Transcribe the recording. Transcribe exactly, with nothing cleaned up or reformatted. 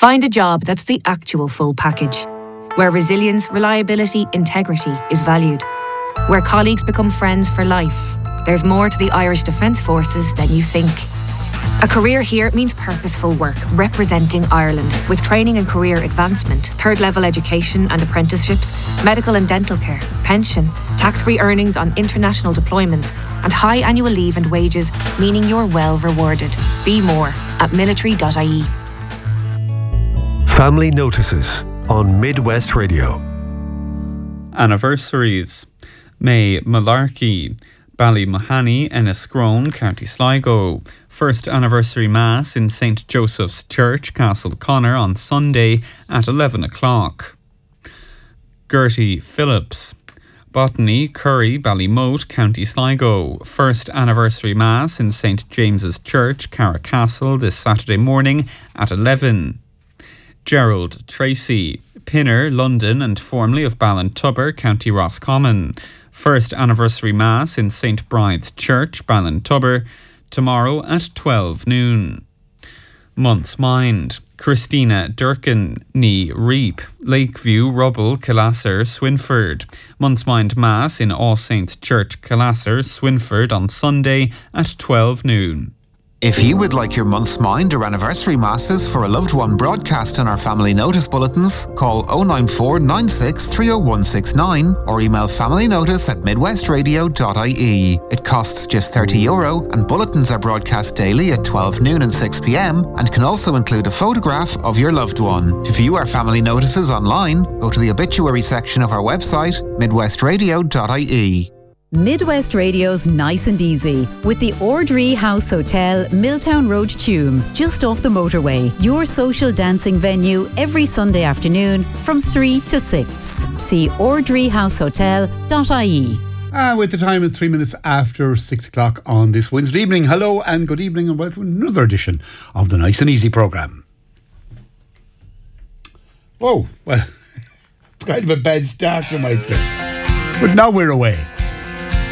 Find a job that's the actual full package, where resilience, reliability, integrity is valued, where colleagues become friends for life. There's more to the Irish Defence Forces than you think. A career here means purposeful work, representing Ireland, with training and career advancement, third-level education and apprenticeships, medical and dental care, pension, tax-free earnings on international deployments, and high annual leave and wages, meaning you're well rewarded. Be more at military dot I E. Family Notices on Midwest Radio. Anniversaries. May Malarkey, Ballymahany, Enniscrone, County Sligo. First anniversary Mass in Saint Joseph's Church, Castleconnor on Sunday at eleven o'clock. Gertie Phillips, Botany, Curry, Ballymote, County Sligo. First anniversary Mass in Saint James's Church, Carracastle this Saturday morning at eleven. Gerald Tracy, Pinner, London and formerly of Ballintubber, County Roscommon. First anniversary Mass in Saint Bride's Church, Ballintubber, tomorrow at twelve noon. Month's Mind. Christina Durkin, Knee Reap, Lakeview, Rubble, Killasser, Swinford. Month's Mind Mass in All Saints Church, Killasser, Swinford on Sunday at twelve noon. If you would like your month's mind or anniversary masses for a loved one broadcast in our family notice bulletins, call oh nine four nine six three oh one six nine or email familynotice at midwestradio dot I E. It costs just thirty euro and bulletins are broadcast daily at twelve noon and six p.m. and can also include a photograph of your loved one. To view our family notices online, go to the obituary section of our website, midwestradio dot I E. Midwest Radio's Nice and Easy with the Ordree House Hotel, Milltown Road, Tuam, just off the motorway. Your social dancing venue every Sunday afternoon from three to six. See ordree house hotel dot I E. Uh, with the time at three minutes after six o'clock on this Wednesday evening. Hello and good evening and welcome to another edition of the Nice and Easy programme. Oh, well, kind of a bad start, you might say. But now we're away.